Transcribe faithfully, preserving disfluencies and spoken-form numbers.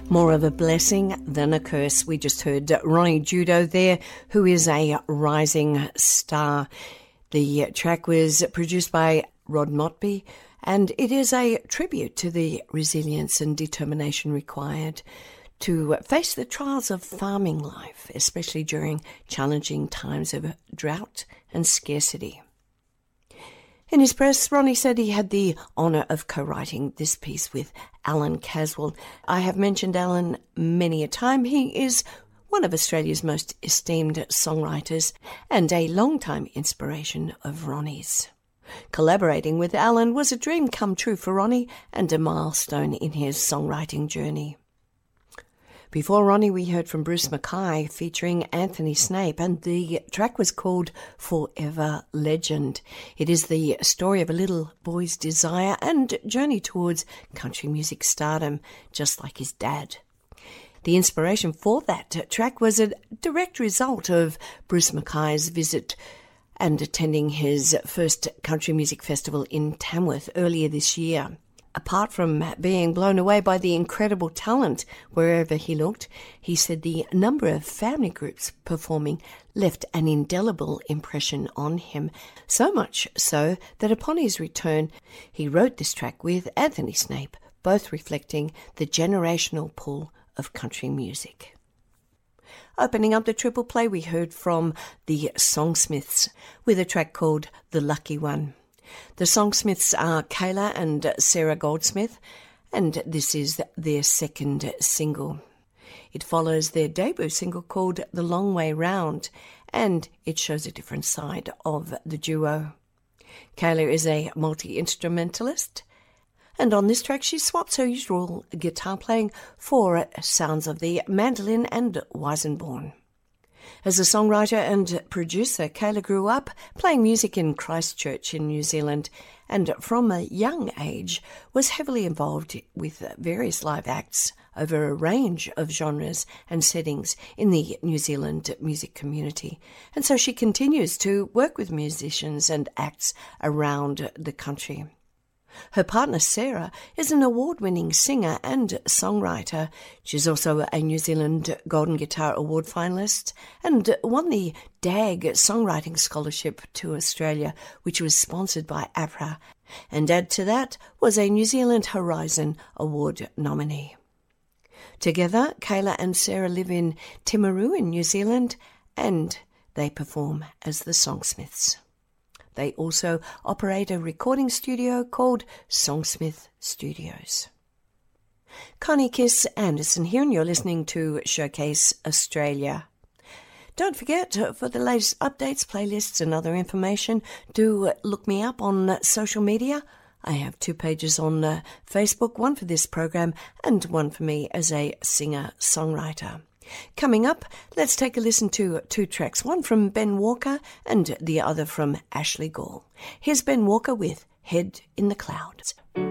More of a blessing than a curse. We just heard Ronnie Judo there, who is a rising star. The track was produced by Rod Motby, and it is a tribute to the resilience and determination required to face the trials of farming life, especially during challenging times of drought and scarcity. In his press, Ronnie said he had the honour of co-writing this piece with Alan Caswell. I have mentioned Alan many a time. He is one of Australia's most esteemed songwriters and a long-time inspiration of Ronnie's. Collaborating with Alan was a dream come true for Ronnie and a milestone in his songwriting journey. Before Ronnie, we heard from Bruce Mackay featuring Anthony Snape, and the track was called Forever Legend. It is the story of a little boy's desire and journey towards country music stardom, just like his dad. The inspiration for that track was a direct result of Bruce Mackay's visit and attending his first country music festival in Tamworth earlier this year. Apart from being blown away by the incredible talent wherever he looked, he said the number of family groups performing left an indelible impression on him, so much so that upon his return he wrote this track with Anthony Snape, both reflecting the generational pull of country music. Opening up the triple play, we heard from the Songsmiths with a track called The Lucky One. The Songsmiths are Kayla and Sarah Goldsmith, and this is their second single. It follows their debut single called The Long Way Round, and it shows a different side of the duo. Kayla is a multi-instrumentalist, and on this track she swaps her usual guitar playing for sounds of the mandolin and Weizenborn. As a songwriter and producer, Kayla grew up playing music in Christchurch in New Zealand, and from a young age was heavily involved with various live acts over a range of genres and settings in the New Zealand music community. And so she continues to work with musicians and acts around the country. Her partner Sarah is an award-winning singer and songwriter. She's also a New Zealand Golden Guitar Award finalist and won the D A G Songwriting Scholarship to Australia, which was sponsored by A P R A, and add to that was a New Zealand Horizon Award nominee. Together, Kayla and Sarah live in Timaru in New Zealand, and they perform as the Songsmiths. They also operate a recording studio called Songsmith Studios. Connie Kiss Anderson here, and you're listening to Showcase Australia. Don't forget, for the latest updates, playlists and other information, do look me up on social media. I have two pages on uh, Facebook, one for this program and one for me as a singer-songwriter. Coming up, let's take a listen to two tracks, one from Ben Walker and the other from Ashley Gall. Here's Ben Walker with Head in the Clouds.